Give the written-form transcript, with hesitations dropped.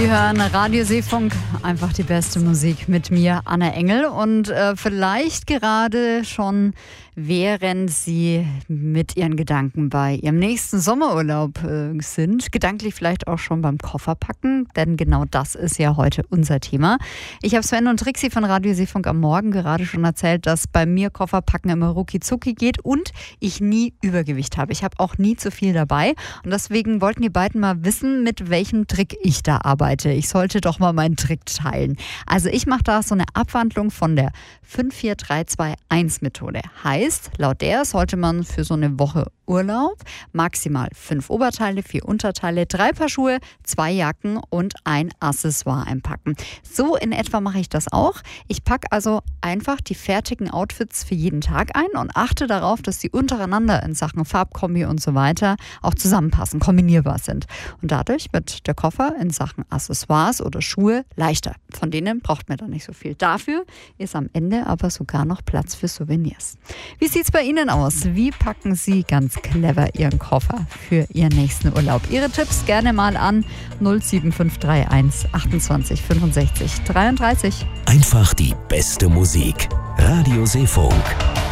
Sie hören Radio Seefunk, einfach die beste Musik mit mir, Anna Engel. Und vielleicht gerade schon, während Sie mit Ihren Gedanken bei Ihrem nächsten Sommerurlaub sind, gedanklich vielleicht auch schon beim Kofferpacken, denn genau das ist ja heute unser Thema. Ich habe Sven und Trixi von Radio Seefunk am Morgen gerade schon erzählt, dass bei mir Kofferpacken immer rucki zucki geht und ich nie Übergewicht habe. Ich habe auch nie zu viel dabei und deswegen wollten die beiden mal wissen, mit welchem Trick ich da arbeite. Ich sollte doch mal meinen Trick teilen. Also ich mache da so eine Abwandlung von der 5-4-3-2-1-Methode. Heißt, laut der sollte man für so eine Woche Urlaub maximal 5 Oberteile, 4 Unterteile, 3 Paar Schuhe, 2 Jacken und ein Accessoire einpacken. So in etwa mache ich das auch. Ich packe also einfach die fertigen Outfits für jeden Tag ein und achte darauf, dass sie untereinander in Sachen Farbkombi und so weiter auch zusammenpassen, kombinierbar sind. Und dadurch wird der Koffer in Sachen Accessoires oder Schuhe leichter. Von denen braucht man dann nicht so viel. Dafür ist am Ende aber sogar noch Platz für Souvenirs. Wie sieht es bei Ihnen aus? Wie packen Sie ganz clever Ihren Koffer für Ihren nächsten Urlaub? Ihre Tipps gerne mal an 07531 28 65 33. Einfach die beste Musik. Radio Seefunk.